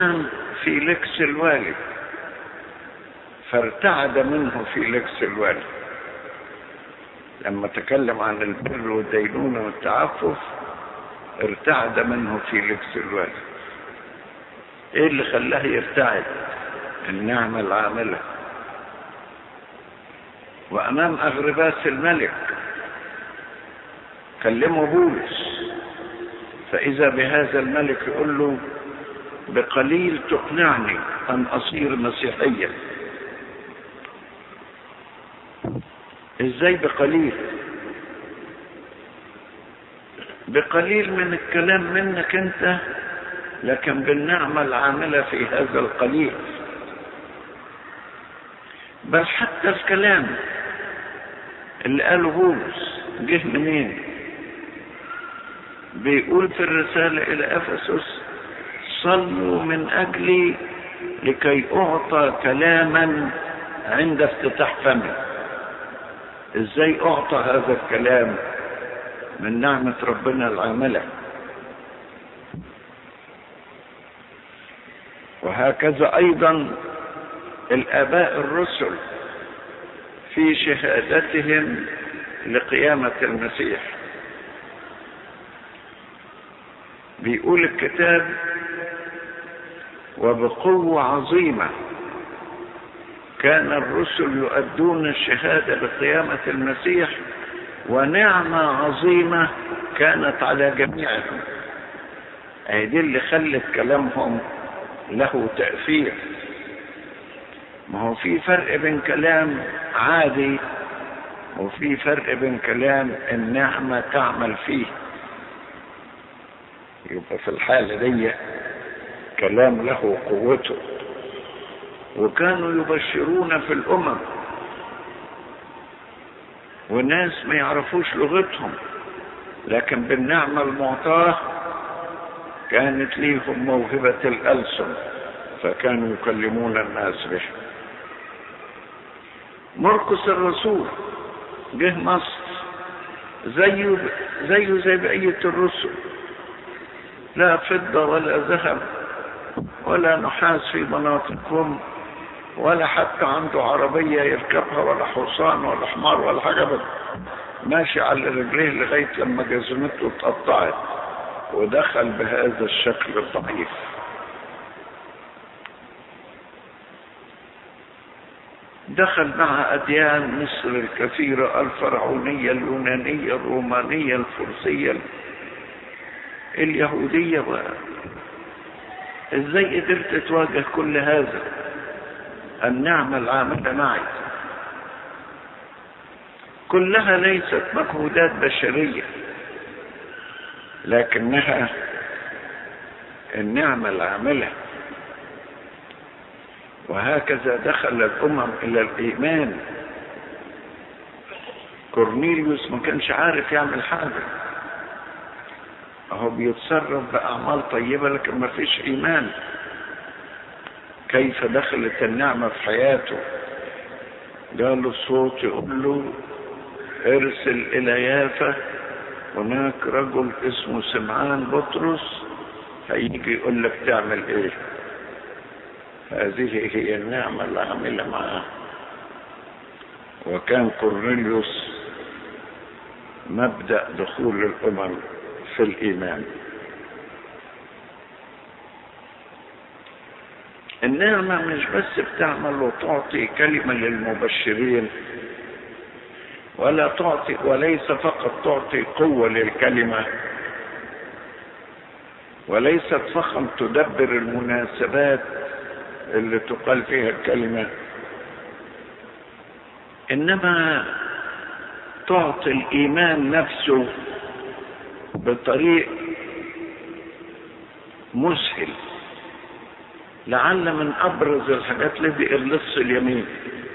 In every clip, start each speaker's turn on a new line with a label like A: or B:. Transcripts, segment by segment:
A: فيليكس الوالي، فارتعد منه فيليكس الوالي لما تكلم عن البر والدينونة والتعفف، ارتعد منه فيليكس الوالي. ايه اللي خلاه يرتعد؟ النعمة العاملة. وامام اغرباس الملك كلمه بولس، فاذا بهذا الملك يقول له بقليل تقنعني ان اصير مسيحيا. ازاي بقليل؟ بقليل من الكلام منك انت، لكن بالنعمة العاملة في هذا القليل. بل حتى الكلام اللي قاله بولس جه منين؟ بيقول في الرسالة الى افسس صلوا من اجلي لكي اعطى كلاما عند افتتاح فمي. ازاي اعطى هذا الكلام؟ من نعمة ربنا العاملة. وهكذا ايضا الاباء الرسل في شهادتهم لقيامة المسيح. بيقول الكتاب وبقوة عظيمة كان الرسل يؤدون الشهادة بقيامة المسيح، ونعمة عظيمة كانت على جميعهم. دي اللي خلت كلامهم له تأثير. ما هو في فرق بين كلام عادي وفي فرق بين كلام النعمة تعمل فيه. يبقى في الحالة دي كلام له قوته. وكانوا يبشرون في الأمم وناس ما يعرفوش لغتهم، لكن بالنعمة المعطاة كانت ليهم موهبة الألسن، فكانوا يكلمون الناس به. مرقس الرسول جه مصر زيه زي بقية الرسل، لا فضة ولا ذهب ولا نحاس في مناطقهم، ولا حتى عنده عربية يركبها ولا حصان ولا حمار ولا حاجة، بس ماشي على رجليه لغاية لما جزمته اتقطعت، ودخل بهذا الشكل الضعيف. دخل مع أديان مصر الكثيرة، الفرعونية، اليونانية، الرومانية، الفرسية، اليهودية. ازاي قدرت تواجه كل هذا؟ النعمة العاملة معي. كلها ليست مجهودات بشرية، لكنها النعمة العاملة. وهكذا دخل الأمم إلى الإيمان. كورنيليوس ما كانش عارف يعمل حاجة، هو بيتصرف بأعمال طيبة لكن ما فيش إيمان. كيف دخلت النعمة في حياته؟ قال له الصوت يقول له ارسل إلى يافا، هناك رجل اسمه سمعان بطرس هيجي يقول لك تعمل ايه. هذه هي النعمة اللي عملها معاه. وكان كورنيليوس مبدأ دخول الأمم في الإيمان. النعمة مش بس بتعمل وتعطي كلمة للمبشرين، وليس فقط تعطي قوة للكلمة، وليست فقط تدبر المناسبات اللي تقال فيها الكلمة، إنما تعطي الإيمان نفسه بطريق مسهل. لعل من أبرز الحاجات اللي اللص اليمين،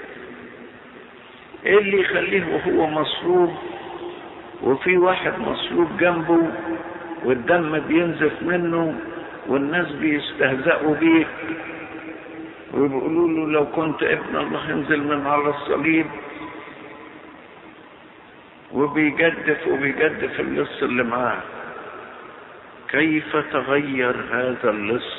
A: ايه اللي يخليه وهو مصلوب وفي واحد مصلوب جنبه والدم بينزف منه والناس بيستهزئوا بيه ويقولوا له لو كنت ابن الله انزل من على الصليب، وبيجدف اللص اللي معاه. كيف تغير هذا اللص